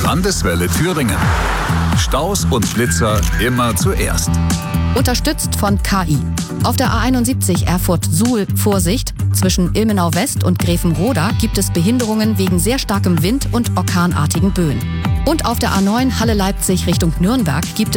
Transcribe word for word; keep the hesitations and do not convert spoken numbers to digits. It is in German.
Landeswelle Thüringen. Staus und Flitzer immer zuerst. Unterstützt von K I. Auf der A einundsiebzig Erfurt-Suhl Vorsicht. Zwischen Ilmenau West und Grevenroda gibt es Behinderungen wegen sehr starkem Wind und orkanartigen Böen. Und auf der A neun Halle-Leipzig Richtung Nürnberg gibt es